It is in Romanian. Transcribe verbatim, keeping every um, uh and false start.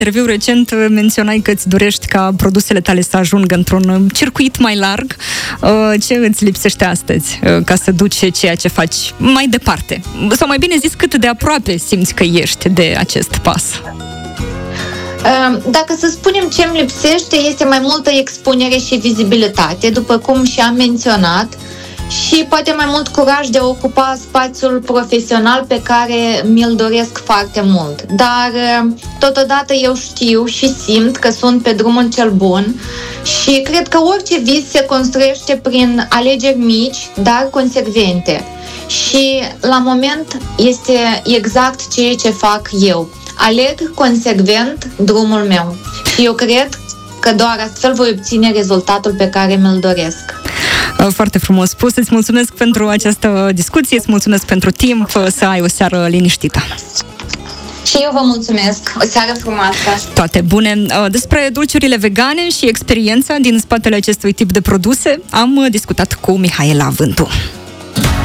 interviu recent menționai că îți dorești ca produsele tale să ajungă într-un circuit mai larg. Ce îți lipsește astăzi ca să duci ceea ce faci mai departe? Sau mai bine zis, cât de aproape simți că ești de acest pas? Dacă să spunem ce îmi lipsește, este mai multă expunere și vizibilitate, după cum și am menționat, și poate mai mult curaj de a ocupa spațiul profesional pe care mi-l doresc foarte mult. Dar totodată eu știu și simt că sunt pe drumul cel bun și cred că orice vis se construiește prin alegeri mici, dar consecvente. Și la moment este exact ceea ce fac eu. Aleg consecvent drumul meu și eu cred că doar astfel voi obține rezultatul pe care mi-l doresc. Foarte frumos spus. Îți mulțumesc pentru această discuție, îți mulțumesc pentru timp, să ai o seară liniștită. Și eu vă mulțumesc. O seară frumoasă. Toate bune. Despre dulciurile vegane și experiența din spatele acestui tip de produse am discutat cu Mihaela Vântu.